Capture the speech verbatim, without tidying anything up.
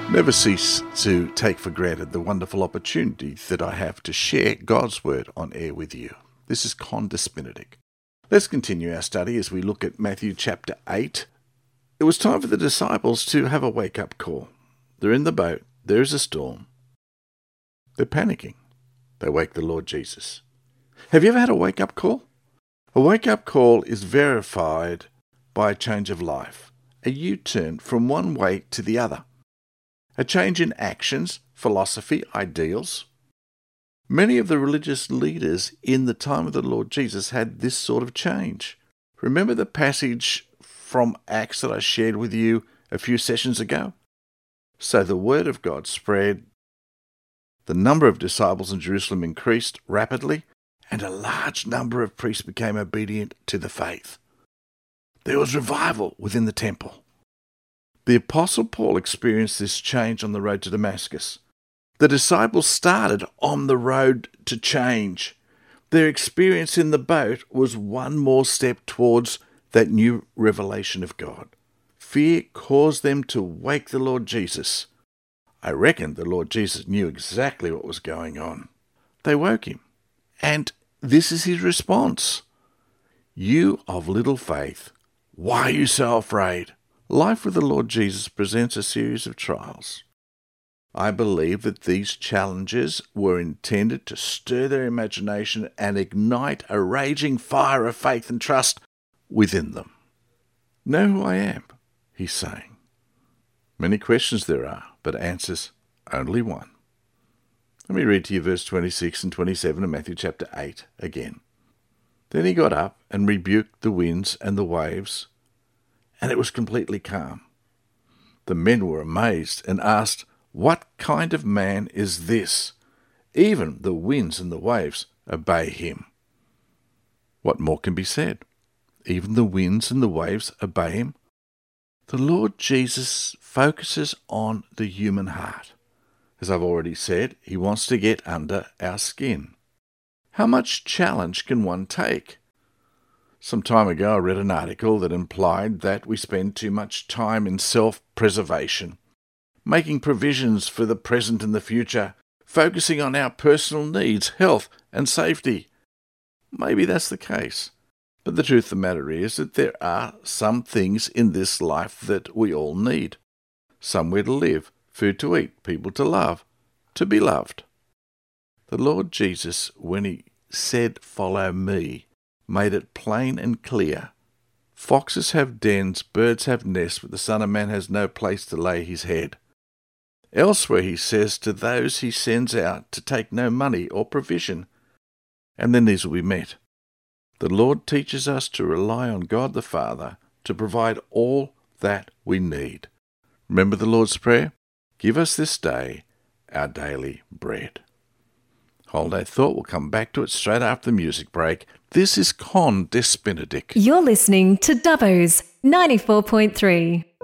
Never cease to take for granted the wonderful opportunity that I have to share God's Word on air with you. This is Condes Benedict. Let's continue our study as we look at Matthew chapter eight. It was time for the disciples to have a wake-up call. They're in the boat. There's a storm. They're panicking. They wake the Lord Jesus. Have you ever had a wake-up call? A wake-up call is verified by a change of life, a U-turn from one way to the other. A change in actions, philosophy, ideals. Many of the religious leaders in the time of the Lord Jesus had this sort of change. Remember the passage from Acts that I shared with you a few sessions ago? So the word of God spread, the number of disciples in Jerusalem increased rapidly, and a large number of priests became obedient to the faith. There was revival within the temple. The Apostle Paul experienced this change on the road to Damascus. The disciples started on the road to change. Their experience in the boat was one more step towards that new revelation of God. Fear caused them to wake the Lord Jesus. I reckon the Lord Jesus knew exactly what was going on. They woke him, and this is his response. "You of little faith, why are you so afraid?" Life with the Lord Jesus presents a series of trials. I believe that these challenges were intended to stir their imagination and ignite a raging fire of faith and trust within them. Know who I am, he's saying. Many questions there are, but answers only one. Let me read to you verse twenty-six and twenty-seven of Matthew chapter eight again. Then he got up and rebuked the winds and the waves, and it was completely calm. The men were amazed and asked, "What kind of man is this? Even the winds and the waves obey him." What more can be said? Even the winds and the waves obey him. The Lord Jesus focuses on the human heart. As I've already said, he wants to get under our skin. How much challenge can one take? Some time ago I read an article that implied that we spend too much time in self-preservation, making provisions for the present and the future, focusing on our personal needs, health and safety. Maybe that's the case, but the truth of the matter is that there are some things in this life that we all need. Somewhere to live, food to eat, people to love, to be loved. The Lord Jesus, when he said, "Follow me," made it plain and clear. Foxes have dens, birds have nests, but the Son of Man has no place to lay his head. Elsewhere he says to those he sends out to take no money or provision, and then these will be met. The Lord teaches us to rely on God the Father to provide all that we need. Remember the Lord's Prayer? Give us this day our daily bread. Holiday Thought, we'll come back to it straight after the music break. This is Condes Benedict. You're listening to Dubbo's ninety-four point three.